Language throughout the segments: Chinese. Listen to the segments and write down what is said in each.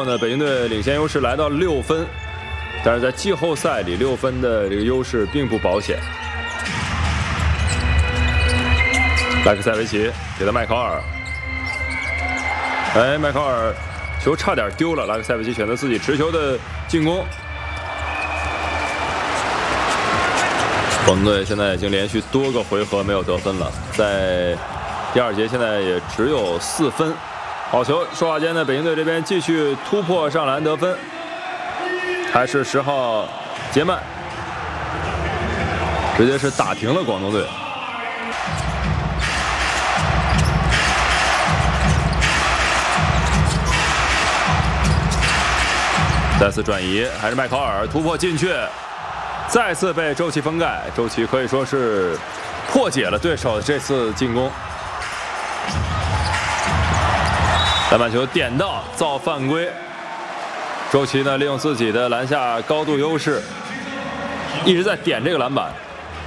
后呢，北京队领先优势来到6分，但是在季后赛里6分的这个优势并不保险。莱克塞维奇给到麦考尔，哎，麦考尔球差点丢了，莱克塞维奇选择自己持球的进攻。广东队现在已经连续多个回合没有得分了，在第2节现在也只有4分。好球，说话间呢，北京队这边继续突破上篮得分，还是10号杰曼，直接是打停了广东队。再次转移，还是麦考尔突破进去，再次被周琦封盖。周琦可以说是破解了对手这次进攻。篮板球点到造犯规，周琦呢利用自己的篮下高度优势，一直在点这个篮板。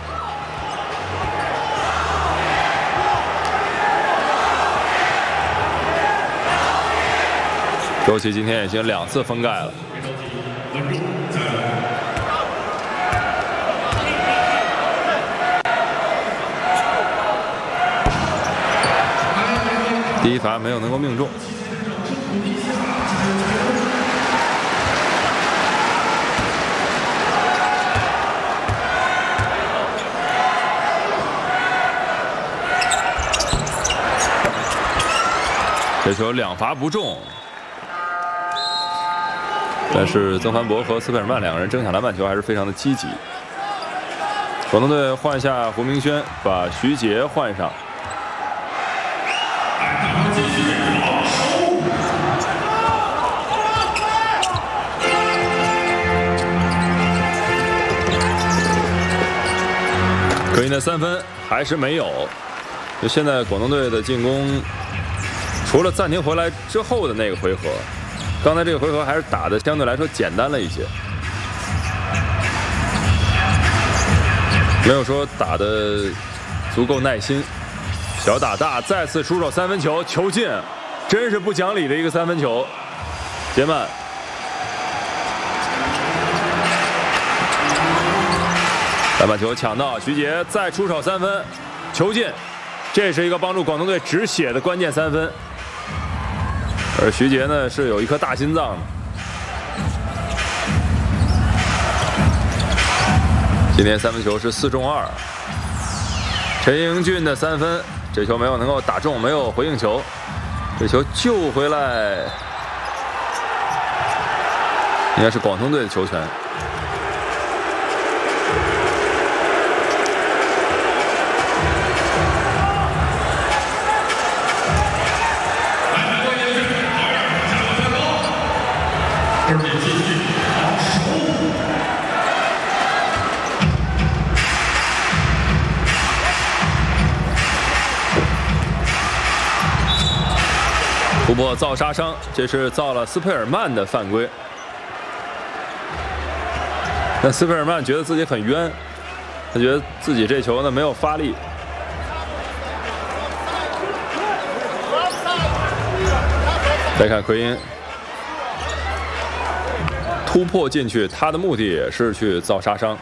周琦今天已经2次封盖了。第一罚没有能够命中。这球2罚不中，但是曾凡博和斯佩尔曼2个人争抢篮板球还是非常的积极。广东队换下胡明轩，把徐杰换上。可因的3分还是没有。就现在广东队的进攻，除了暂停回来之后的那个回合，刚才这个回合还是打的相对来说简单了一些，没有说打的足够耐心。小打大再次出手3分球，球进，真是不讲理的一个3分球。杰曼。篮板球抢到，徐杰再出手3分，球进，这是一个帮助广东队止血的关键3分。而徐杰呢是有一颗大心脏的。今天3分球是4中2，陈英俊的3分，这球没有能够打中，没有回应球，这球救回来，应该是广东队的球权。突破造杀伤，这是造了斯佩尔曼的犯规。但斯佩尔曼觉得自己很冤，他觉得自己这球呢没有发力。再看奎因突破进去，他的目的也是去造杀伤。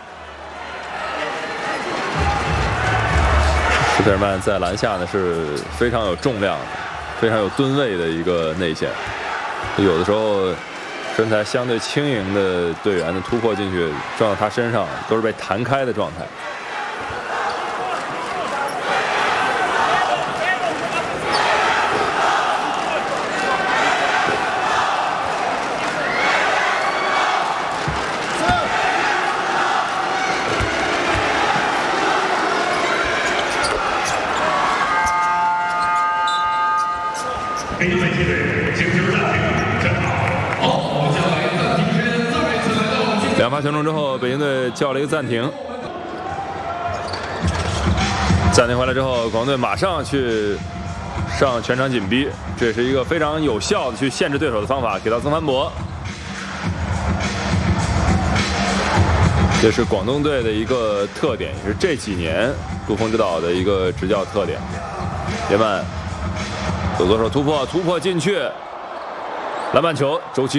斯佩尔曼在篮下呢是非常有重量的。非常有吨位的一个内线，有的时候身材相对轻盈的队员的突破进去撞到他身上都是被弹开的状态。2罚全中之后，北京队叫了一个暂停。暂停回来之后，广东队马上去上全场紧逼，这是一个非常有效的去限制对手的方法。给到曾凡博，这是广东队的一个特点，也是这几年杜锋指导的一个执教特点。杰曼左手突破进去，篮板球，周琦。